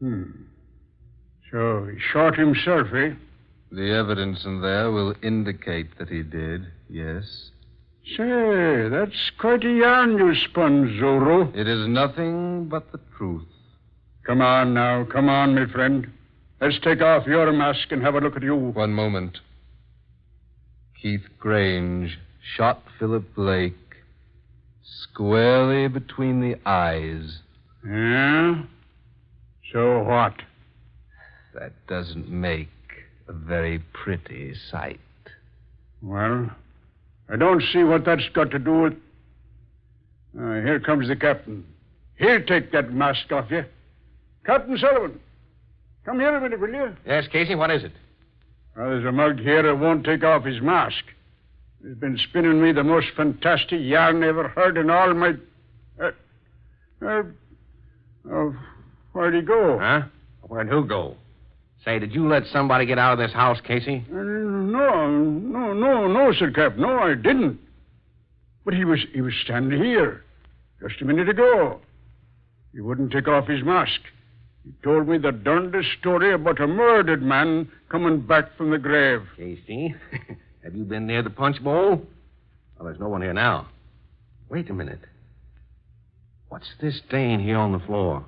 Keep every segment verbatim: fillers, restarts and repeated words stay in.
Hmm. So he shot himself, eh? The evidence in there will indicate that he did, yes. Say, that's quite a yarn you spun, Zorro. It is nothing but the truth. Come on now, come on, my friend. Let's take off your mask and have a look at you. One moment. Keith Grange shot Philip Blake squarely between the eyes. Yeah? So what? That doesn't make a very pretty sight. Well, I don't see what that's got to do with... Uh, here comes the captain. He'll take that mask off you. Captain Sullivan, come here a minute, will you? Yes, Casey, what is it? Well, there's a mug here that won't take off his mask. He's been spinning me the most fantastic yarn I ever heard in all my... Uh, uh, uh, where'd he go? Huh? Where'd who go? Say, did you let somebody get out of this house, Casey? Uh, no, no, no, no, Sir Cap. No, I didn't. But he was he was standing here just a minute ago. He wouldn't take off his mask. He told me the darndest story about a murdered man coming back from the grave. Casey, have you been near the punch bowl? Well, there's no one here now. Wait a minute. What's this stain here on the floor?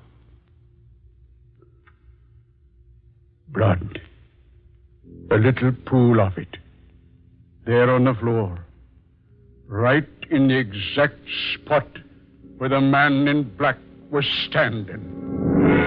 Blood. A little pool of it. There on the floor. Right in the exact spot where the man in black was standing.